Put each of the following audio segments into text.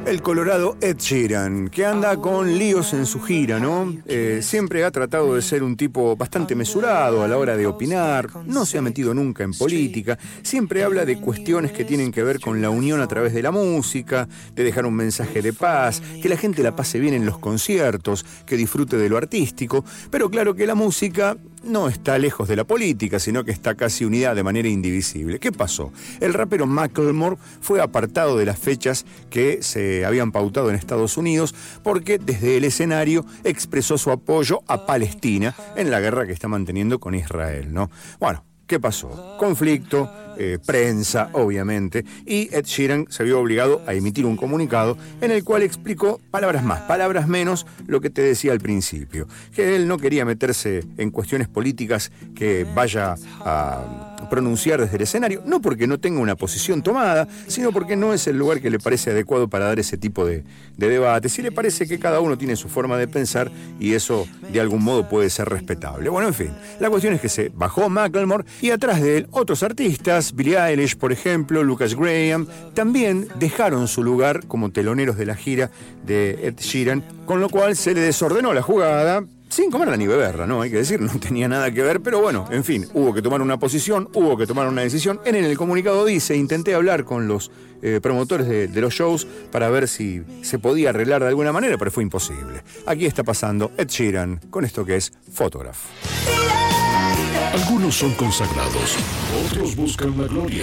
El colorado Ed Sheeran, que anda con líos en su gira, ¿no? Siempre ha tratado de ser un tipo bastante mesurado a la hora de opinar, no se ha metido nunca en política, siempre habla de cuestiones que tienen que ver con la unión a través de la música, de dejar un mensaje de paz, que la gente la pase bien en los conciertos, que disfrute de lo artístico, pero claro que la música no está lejos de la política, sino que está casi unida de manera indivisible. ¿Qué pasó? El rapero Macklemore fue apartado de las fechas que se habían pautado en Estados Unidos porque desde el escenario expresó su apoyo a Palestina en la guerra que está manteniendo con Israel, ¿no? Bueno, ¿qué pasó? Conflicto, prensa, obviamente, y Ed Sheeran se vio obligado a emitir un comunicado en el cual explicó palabras más, palabras menos, lo que te decía al principio, que él no quería meterse en cuestiones políticas que vaya a pronunciar desde el escenario, no porque no tenga una posición tomada, sino porque no es el lugar que le parece adecuado para dar ese tipo de debate. Sí le parece que cada uno tiene su forma de pensar y eso de algún modo puede ser respetable. Bueno, en fin, la cuestión es que se bajó Macklemore y atrás de él otros artistas, Billie Eilish, por ejemplo, Lucas Graham, también dejaron su lugar como teloneros de la gira de Ed Sheeran, con lo cual se le desordenó la jugada, sin comerla ni beberla, ¿no? Hay que decir, no tenía nada que ver, pero bueno, en fin, hubo que tomar una posición, hubo que tomar una decisión. En el comunicado dice, intenté hablar con los promotores de los shows para ver si se podía arreglar de alguna manera, pero fue imposible. Aquí está pasando Ed Sheeran con esto que es Photograph. Algunos son consagrados, otros buscan la gloria.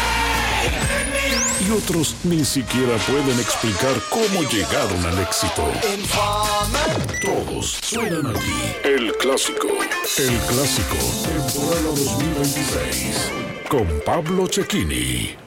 Y otros ni siquiera pueden explicar cómo llegaron al éxito. Todos suenan aquí. El Clásico. El Clásico, temporada 2026. Con Pablo Cecchini.